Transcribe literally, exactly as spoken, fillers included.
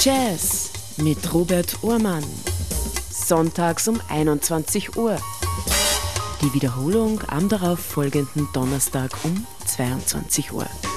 Jazz mit Robert Uhrmann. Sonntags um einundzwanzig Uhr. Die Wiederholung am darauf folgenden Donnerstag um zweiundzwanzig Uhr.